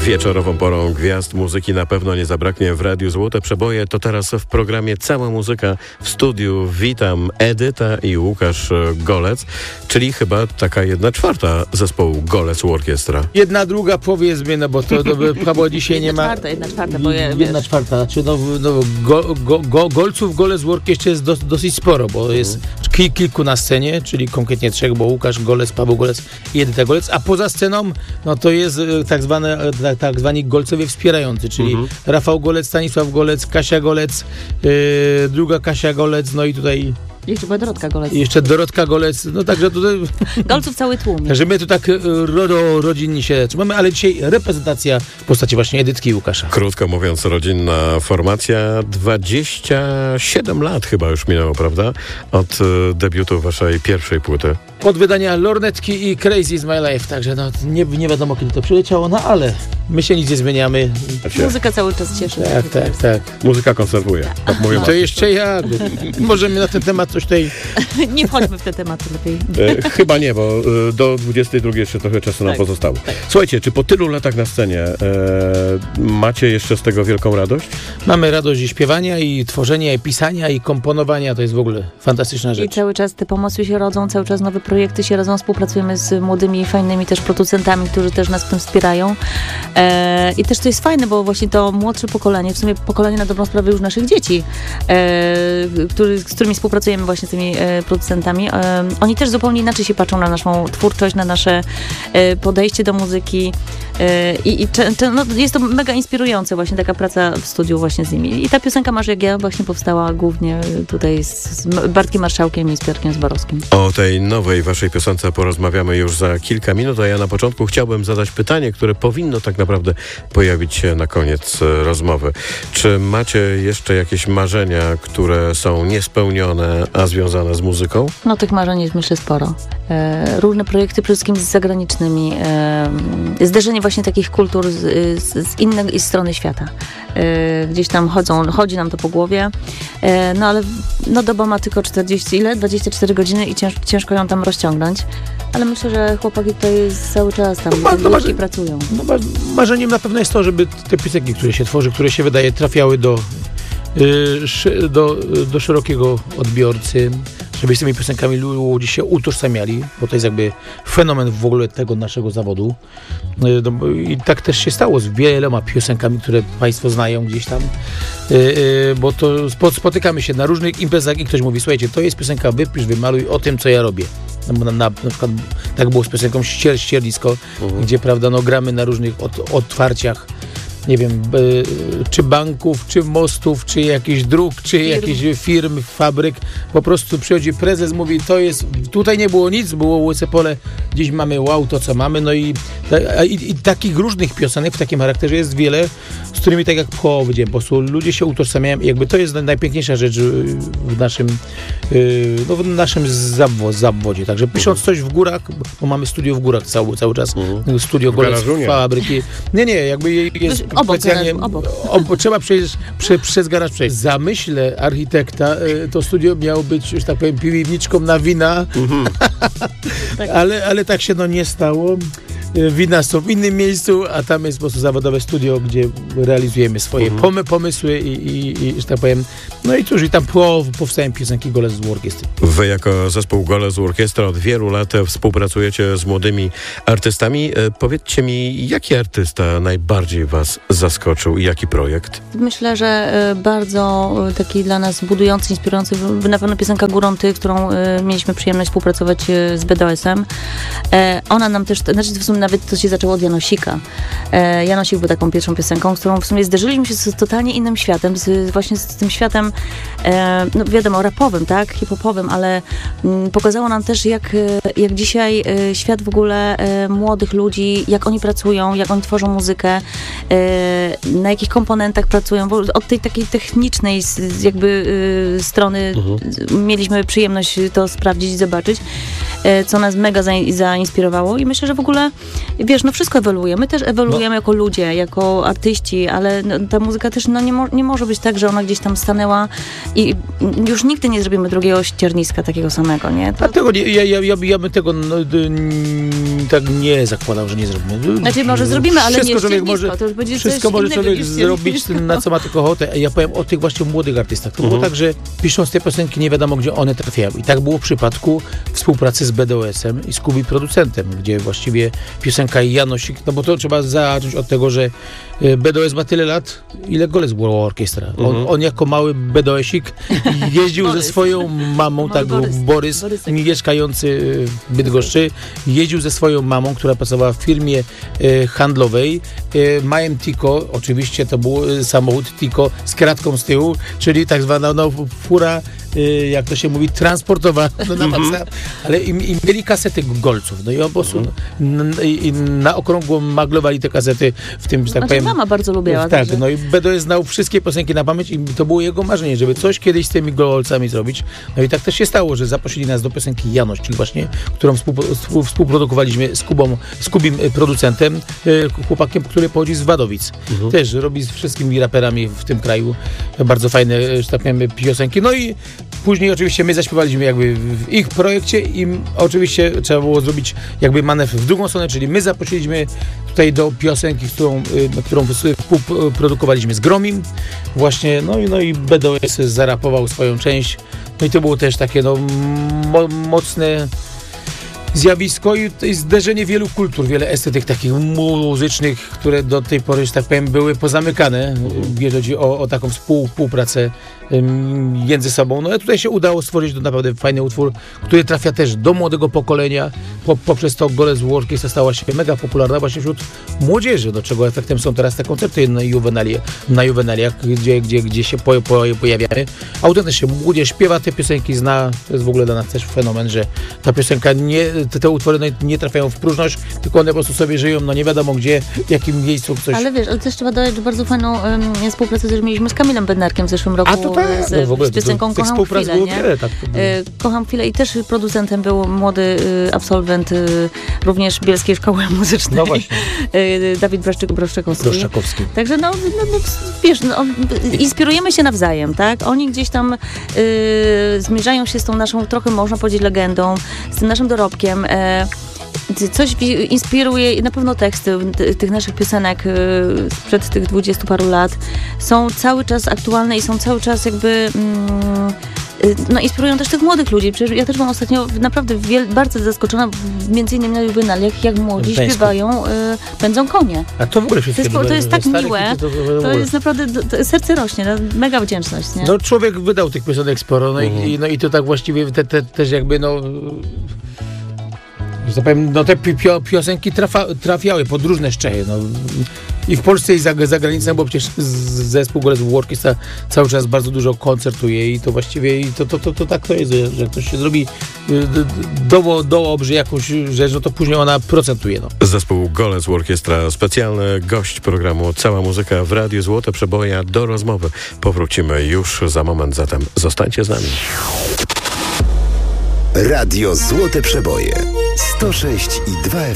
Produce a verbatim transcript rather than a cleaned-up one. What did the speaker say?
Wieczorową porą gwiazd muzyki na pewno nie zabraknie w Radiu Złote Przeboje. To teraz w programie Cała Muzyka. W studiu witam Edyta i Łukasz Golec, czyli chyba taka jedna czwarta zespołu Golec Orkiestra. Jedna druga powiedzmy, no bo to, to bo dzisiaj nie ma... Jedna czwarta, jedna czwarta, bo je, Jedna wiesz. czwarta, znaczy no, no go, go, go, golców Golec Orkiestrze jest dos, dosyć sporo, bo mhm. jest kil, kilku na scenie, czyli konkretnie trzech, bo Łukasz Golec, Paweł Golec i Edyta Golec, a poza sceną no to jest tak zwane tak, tak zwani golcowie wspierający, czyli mhm. Rafał Golec, Stanisław Golec, Kasia Golec, yy, druga Kasia Golec, no i tutaj... Jeszcze była Dorotka Golec. I jeszcze Dorotka Golec, no także tutaj... Golców cały tłum. Także my tu tak ro, ro, rodzinnie się trzymamy, ale dzisiaj reprezentacja w postaci właśnie Edytki i Łukasza. Krótko mówiąc, rodzinna formacja. dwadzieścia siedem lat chyba już minęło, prawda? Od y, debiutu waszej pierwszej płyty. Od wydania Lornetki i Crazy is My Life, także no nie, nie wiadomo kiedy to przyleciało, no ale my się nic nie zmieniamy. Muzyka cały czas cieszy. Tak, tak, tak. Muzyka konserwuje. Tak mówią. To jeszcze jak? Możemy na ten temat coś tutaj... Nie wchodźmy w te tematy lepiej. E, chyba nie, bo e, do dwudziestej drugiej jeszcze trochę czasu nam tak, pozostało. Tak. Słuchajcie, czy po tylu latach na scenie e, macie jeszcze z tego wielką radość? Mamy radość i śpiewania, i tworzenia, i pisania, i komponowania. To jest w ogóle fantastyczna rzecz. I cały czas te pomysły się rodzą, cały czas nowe projekty się rodzą. Współpracujemy z młodymi, fajnymi też producentami, którzy też nas w tym wspierają. E, I też to jest fajne, bo właśnie to młodsze pokolenie, w sumie pokolenie na dobrą sprawę już naszych dzieci, e, który, z którymi współpracujemy właśnie z tymi e, producentami, e, oni też zupełnie inaczej się patrzą na naszą twórczość, na nasze e, podejście do muzyki e, i, i cze, no, jest to mega inspirujące właśnie taka praca w studiu właśnie z nimi. I ta piosenka Masz jak ja właśnie powstała głównie tutaj z, z Bartkiem Marszałkiem i z Piotrkiem Zborowskim. O tej nowej waszej piosence porozmawiamy już za kilka minut, a ja na początku chciałbym zadać pytanie, które powinno tak naprawdę pojawić się na koniec rozmowy. Czy macie jeszcze jakieś marzenia, które są niespełnione, a związane z muzyką? No tych marzeń jest myślę sporo. E, różne projekty, przede wszystkim z zagranicznymi. E, zderzenie właśnie takich kultur z, z, z innej strony świata. E, gdzieś tam chodzą, chodzi nam to po głowie. E, no ale no doba ma tylko czterdzieści, ile? dwadzieścia cztery godziny i cięż, ciężko ją tam rozciągnąć. Ale myślę, że chłopaki tutaj cały czas tam no, no, marzy- pracują. No, marzeniem na pewno jest to, żeby te piosenki, które się tworzy, które się wydaje, trafiały do Do, do szerokiego odbiorcy, żeby z tymi piosenkami ludzie się utożsamiali, bo to jest jakby fenomen w ogóle tego naszego zawodu. I tak też się stało z wieloma piosenkami, które Państwo znają gdzieś tam, bo to spotykamy się na różnych imprezach i ktoś mówi, słuchajcie, to jest piosenka Wypisz, wymaluj o tym, co ja robię. Na, na, na przykład tak było z piosenką Ścier, Ścierlisko, uh-huh. gdzie prawda, no, gramy na różnych od, otwarciach, nie wiem, y, czy banków, czy mostów, czy jakichś dróg, czy firm. jakichś firm, fabryk. Po prostu przychodzi prezes, mówi, to jest, tutaj nie było nic, było łyse pole, dziś mamy wow, to co mamy. No i, i, i takich różnych piosenek w takim charakterze jest wiele, z którymi tak jak powiedziałem, po prostu ludzie się utożsamiają i jakby to jest najpiękniejsza rzecz w naszym, y, no, w naszym zawo- zawodzie. Także pisząc coś w górach, bo mamy studio w górach cały, cały czas, uh-huh. studio Golec, fabryki. Nie, nie, jakby jest obok, specjalnie, obok. Ob, trzeba przejść, prze, przez garaż przejść. W zamyśle architekta to studio miało być, już tak powiem, piwniczką na wina, mm-hmm. ale, ale tak się no nie stało. Wina są w innym miejscu, a tam jest po prostu zawodowe studio, gdzie realizujemy swoje mhm. pomy- pomysły i, i, i, że tak powiem, no i cóż, i tam po, powstają piosenki Golec Orkiestry. Wy jako zespół Golec Orkiestra od wielu lat współpracujecie z młodymi artystami. E, powiedzcie mi, jaki artysta najbardziej was zaskoczył i jaki projekt? Myślę, że bardzo taki dla nas budujący, inspirujący, na pewno piosenka Górą Ty, którą mieliśmy przyjemność współpracować z B D O S-em. E, ona nam też, znaczy w sumie nawet to się zaczęło od Janosika. E, Janosik był taką pierwszą piosenką, z którą w sumie zderzyliśmy się z totalnie innym światem, z, właśnie z tym światem, e, no wiadomo, rapowym, tak, hip-hopowym, ale m, pokazało nam też, jak, jak dzisiaj e, świat w ogóle e, młodych ludzi, jak oni pracują, jak oni tworzą muzykę, e, na jakich komponentach pracują, bo od tej takiej technicznej z, jakby e, strony uh-huh. mieliśmy przyjemność to sprawdzić i zobaczyć. e, co nas mega za, zainspirowało i myślę, że w ogóle, wiesz, no wszystko ewoluuje. My też ewoluujemy no. jako ludzie, jako artyści, ale no, ta muzyka też no, nie, mo- nie może być tak, że ona gdzieś tam stanęła i już nigdy nie zrobimy drugiego ścierniska takiego samego, nie? To... A tego nie, ja, ja, ja, ja bym tego no, tak nie zakładał, że nie zrobimy. Znaczy może zrobimy, ale wszystko nie człowiek może, to już będzie wszystko może człowiek zrobić, na co ma tylko ochotę. Ja powiem o tych właśnie młodych artystach. To mhm. było tak, że pisząc te piosenki nie wiadomo, gdzie one trafiają. I tak było w przypadku współpracy z B D O S-em i z Kubi producentem, gdzie właściwie piosenka Janosik, no bo to trzeba zacząć od tego, że B D O S ma tyle lat, ile Golec War Orchestra. Mhm. On, on jako mały B D O S-ik jeździł ze swoją mamą, tak, Borys, Borys, Borys mieszkający w Bydgoszczy, jeździł ze swoją mamą, która pracowała w firmie e, handlowej, e, Majem Tico, oczywiście to był e, samochód Tico z kratką z tyłu, czyli tak zwana no, fura, e, jak to się mówi, transportowa no, na maksa, mm-hmm. ale i, i mieli kasety golców, no i on po prostu mm-hmm. n, i, na okrągło maglowali te kasety w tym, że tak znaczy, powiem. Mama bardzo lubiła. Tak, że... no i B D O S znał wszystkie piosenki na pamięć i to było jego marzenie, żeby coś kiedyś z tymi golcami zrobić. No i tak też się stało, że zaprosili nas do piosenki Janusz, czyli właśnie, którą współ, współprodukowaliśmy z Kubą, z Kubim producentem, chłopakiem, który pochodzi z Wadowic. Mhm. Też robi z wszystkimi raperami w tym kraju bardzo fajne, że tak powiem, piosenki. No i później oczywiście my zaśpiewaliśmy jakby w ich projekcie i oczywiście trzeba było zrobić jakby manewr w drugą stronę, czyli my zaprosiliśmy tutaj do piosenki, którą, którą współprodukowaliśmy z Gromim właśnie, no i, no i B D O S zarapował swoją część. No i to było też takie no, mo- mocne zjawisko i, i zderzenie wielu kultur, wiele estetyk takich muzycznych, które do tej pory, że tak powiem, były pozamykane, jeżeli chodzi o, o taką współ, współpracę um, między sobą. No i tutaj się udało stworzyć to naprawdę fajny utwór, który trafia też do młodego pokolenia. Po, poprzez to Golec War Orchestra stała się mega popularna właśnie wśród młodzieży, do czego efektem są teraz te koncerty na, juwenalie, na juwenaliach, gdzie, gdzie, gdzie się po, po, pojawiamy. Autentycznie młodzież śpiewa te piosenki, zna, to jest w ogóle dla nas też fenomen, że ta piosenka nie Te, te utwory no, nie trafiają w próżność, tylko one po prostu sobie żyją, no nie wiadomo gdzie, w jakim miejscu coś... Ale wiesz, ale też trzeba dodać, że bardzo fajną um, współpracę też mieliśmy z Kamilem Bednarkiem w zeszłym roku. A to tak, z, no w ogóle, z piosenką to, to, Kocham Chwilę, nie? Wiele, tak, to y, Kocham Chwilę i też producentem był młody y, absolwent y, również Bielskiej Szkoły Muzycznej. No właśnie. Y, Dawid Braszczyk, Broszczakowski. Broszczakowski. Także no, no, no wiesz, no, inspirujemy się nawzajem, tak? Oni gdzieś tam y, zmierzają się z tą naszą, trochę można powiedzieć, legendą, z tym naszym dorobkiem. Y, Coś inspiruje, na pewno teksty tych naszych piosenek sprzed tych dwudziestu paru lat są cały czas aktualne i są cały czas jakby no, inspirują też tych młodych ludzi. Przecież ja też byłam ostatnio naprawdę wiel, bardzo zaskoczona, między innymi na juwenaliach, jak młodzi śpiewają y, Pędzą konie. A to w ogóle wszystkie... To jest, to jest tak miłe, to, to, to jest naprawdę, to serce rośnie, no, mega wdzięczność, nie? No człowiek wydał tych piosenek sporo, no, uh-huh. i, no i to tak właściwie te, te, też jakby no... że tak powiem, no te pio, piosenki trafa, trafiały pod różne szczechy, no. I w Polsce i za, za granicą, bo przecież zespół Golec War Orchestra cały czas bardzo dużo koncertuje i to właściwie i to, to, to, to tak to jest, że ktoś się zrobi do, dobrze jakąś rzecz, no to później ona procentuje. No. Zespół Golec War Orchestra, specjalny gość programu Cała Muzyka w Radiu Złote Przeboje. Do rozmowy powrócimy już za moment, zatem zostańcie z nami. Radio Złote Przeboje sto sześć i dwa